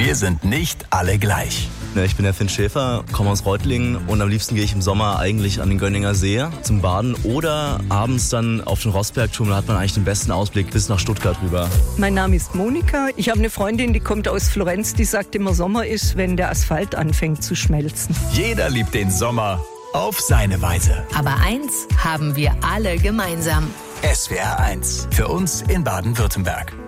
Wir sind nicht alle gleich. Ich bin der Finn Schäfer, komme aus Reutlingen und am liebsten gehe ich im Sommer eigentlich an den Gönninger See zum Baden oder abends dann auf den Rossbergturm. Da hat man eigentlich den besten Ausblick bis nach Stuttgart rüber. Mein Name ist Monika. Ich habe eine Freundin, die kommt aus Florenz, die sagt immer, Sommer ist, wenn der Asphalt anfängt zu schmelzen. Jeder liebt den Sommer auf seine Weise. Aber eins haben wir alle gemeinsam. SWR 1, für uns in Baden-Württemberg.